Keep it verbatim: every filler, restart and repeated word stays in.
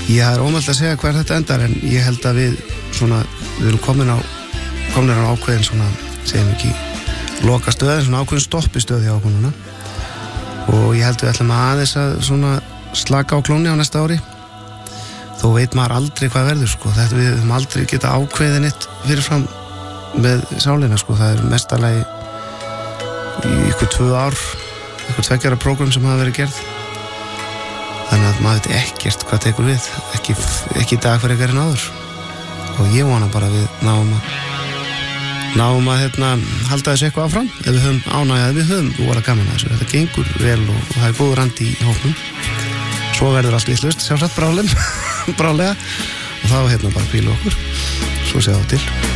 Ég er ómögulegt að segja hver þetta endar en ég held að við svona, við erum komin á komin á ákveðin svona, segjum ekki loka stöð, svona ákveðin stoppi stöð hjá okkur núna og ég held við ætlum aðeins að svona slaka á klónni á næsta ári þó veit maður aldrei hvað verður sko, þetta við höfum aldrei geta ákveðið neitt fyrirfram með sálina sko, það er mestalagi í ykkur tvö ár ykkur tveggjara prógram sem hafa verið gerð þannig að maður veit ekkert hvað tekur við ekki, ekki í dag fyrir ekkert en áður og ég vona bara við náum að náum að hérna, halda þessu eitthvað áfram ef við höfum ánægjað, við höfum þú var að gaman að þessu, þetta gengur vel og, og það er góður andi í hópnum svo verður allt vitlaust, sjálfsagt brálega brálega og þá hérna bara hvíla okkur svo sé það til